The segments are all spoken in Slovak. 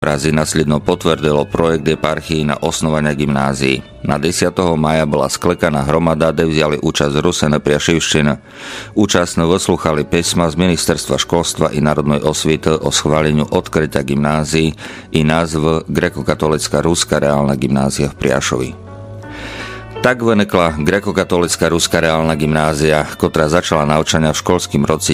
Razy nasledno potvrdilo projekt eparchii na osnovania gymnázií. Na 10. maja bola sklekaná hromada, kde vzali účasť Rusene Priašivština. Účastno vyslúchali písma z Ministerstva školstva i národnej osvity o schváleniu odkrytia gymnázií i názv Grekokatolická Ruská reálna gymnázia v Priašovi. Tak vynikla Grekokatolická Ruská reálna gymnázia, ktorá začala naučania v školským roci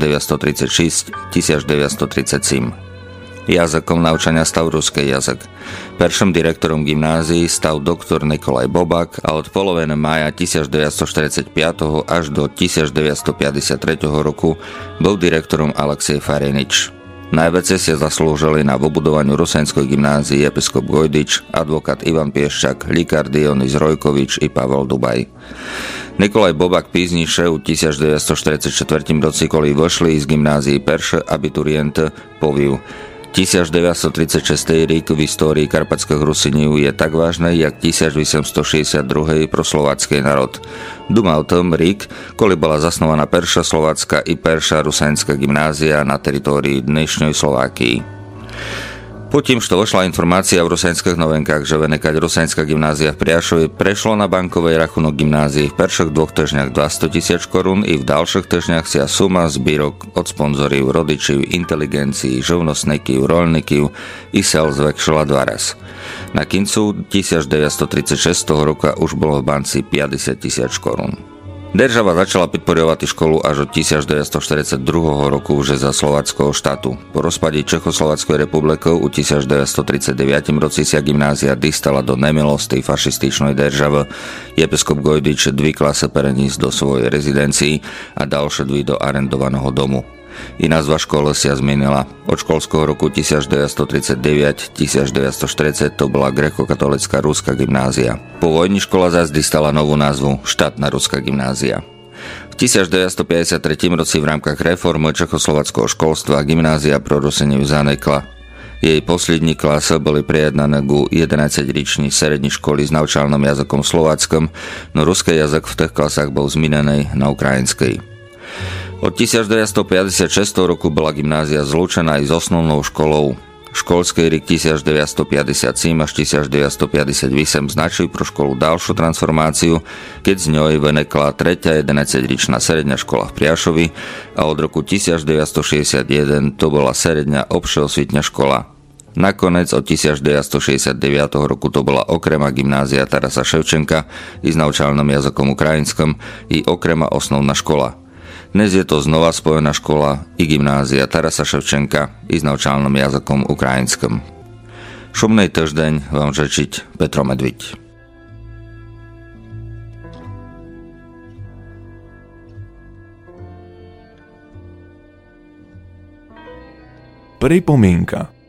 1936-1937. Jazykom naučania stal ruský jazyk. Prvým direktorom gymnázií stal doktor Nikolaj Bobak a od poloviny mája 1945 až do 1953 roku bol direktorom Alexej Farinič. Najviac sa zaslúžili na vybudovaniu rusenskej gymnázii episkop Gojdič, advokát Ivan Pieščak, lekár Dionys Rojkovič i Pavel Dubaj. Nikolaj Bobak pízniše u 1944 roci, koli vošli z gymnázii perše abituriente, poviu: 1936. rok v histórii Karpatských Rusinív je tak vážny, jak 1862 pro slovácky národ. Duma o tom rok, koli bola zasnovaná perša slovácka i perša rusenská gymnázia na teritórii dnešnej Slovákii. Potom, što vošla informácia v rusenských novinkách, že vynikať rusenská gymnázia v Priašovi, prešlo na bankovej rachunok gymnázii v prvých 2 týždňach 200 000 korún i v ďalších týždňach sa suma zbírok od sponzorov, rodičov, inteligencií, živnostníkov, roľníkov i sel zvekšila 2 raz. Na koncu 1936 roka už bolo v banci 50 000 korún. Država začala podporovať školu až od 1942 roku už za slováckého štátu. Po rozpade Čechoslováckej republiky u 1939 roci sa gymnázia dostala do nemilosti fašističnej državy. Episkop Gojdič 2 klasy preniesol do svojej rezidencii a ďalšie 2 do arendovaného domu. I nazva školy sa zmenila. Od školského roku 1939-1940 to bola Grekokatolická Ruská gymnázia. Po vojni škola zase dostala novú názvu Štátna Ruská gymnázia. V 1953 roci v rámkach reformy čechoslováckého školstva gymnázia pro Rusinov zanikla. Jej poslední klasy boli prijednané ku 11-ročnej strednej školy s naučalným jazykom slováckom, no ruský jazyk v tých klasách bol zmenený na ukrajinský. Od 1956 roku bola gymnázia zlúčená aj s osnovnou školou. Školský rok 1957 až 1958 značil pro školu ďalšiu transformáciu, keď z ňoj vynikla 3. 11-ročná stredná škola v Priašovi a od roku 1961 to bola stredná obšeosvitná škola. Nakoniec od 1969 roku to bola okrema gymnázia Tarasa Ševčenka i s naučalným jazykom ukrajinskom i okrema osnovná škola. Dnes je to znova spojená škola i gymnázia Tarasa Ševčenka i s naučalným jazykom ukrajinskom. Šumnej týždeň vám žečiť Petro Medviť. Pripomienka.